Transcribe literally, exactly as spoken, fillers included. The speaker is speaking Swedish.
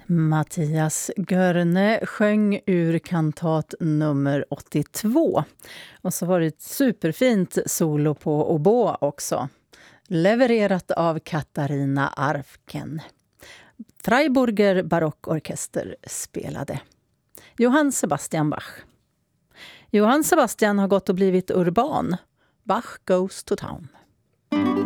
Mattias Görne sjöng ur kantat nummer åttiotvå. Och så var det ett superfint solo på oboe också. Levererat av Katarina Arfken. Freiburger barockorkester spelade. Johann Sebastian Bach. Johann Sebastian har gått och blivit urban. Bach goes to town.